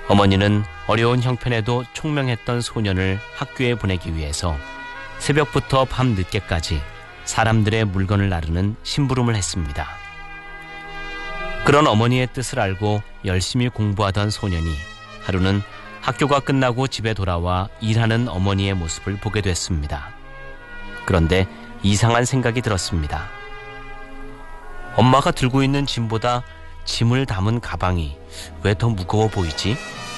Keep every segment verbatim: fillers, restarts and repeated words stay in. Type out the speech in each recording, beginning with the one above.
어머니는 어려운 형편에도 총명했던 소년을 학교에 보내기 위해서 새벽부터 밤 늦게까지 사람들의 물건을 나르는 심부름을 했습니다. 그런 어머니의 뜻을 알고 열심히 공부하던 소년이 하루는 학교가 끝나고 집에 돌아와 일하는 어머니의 모습을 보게 됐습니다. 그런데 이상한 생각이 들었습니다. 엄마가 들고 있는 짐보다 짐을 담은 가방이 왜 더 무거워 보이지?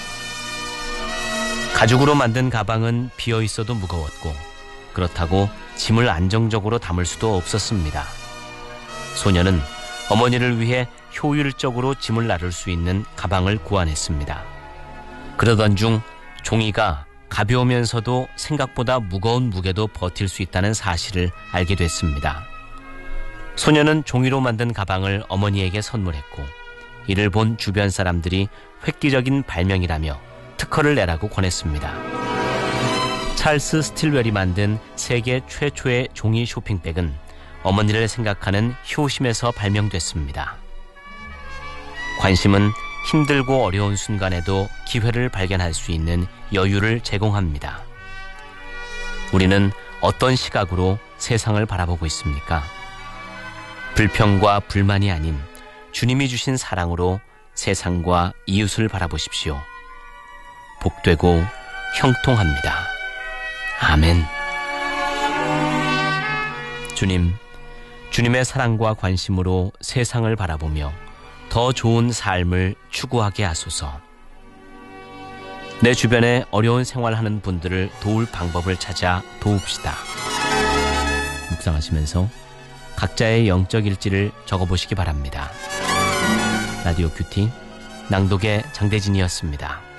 가죽으로 만든 가방은 비어 있어도 무거웠고 그렇다고 짐을 안정적으로 담을 수도 없었습니다. 소녀는 어머니를 위해 효율적으로 짐을 나를 수 있는 가방을 고안했습니다. 그러던 중 종이가 가벼우면서도 생각보다 무거운 무게도 버틸 수 있다는 사실을 알게 됐습니다. 소녀는 종이로 만든 가방을 어머니에게 선물했고 이를 본 주변 사람들이 획기적인 발명이라며 특허를 내라고 권했습니다. 찰스 스틸웰이 만든 세계 최초의 종이 쇼핑백은 어머니를 생각하는 효심에서 발명됐습니다. 관심은 힘들고 어려운 순간에도 기회를 발견할 수 있는 여유를 제공합니다. 우리는 어떤 시각으로 세상을 바라보고 있습니까? 불평과 불만이 아닌 주님이 주신 사랑으로 세상과 이웃을 바라보십시오. 복되고 형통합니다. 아멘. 주님, 주님의 사랑과 관심으로 세상을 바라보며 더 좋은 삶을 추구하게 하소서. 내 주변에 어려운 생활하는 분들을 도울 방법을 찾아 도웁시다. 묵상하시면서 각자의 영적 일지를 적어보시기 바랍니다. 라디오 큐티 낭독의 장대진이었습니다.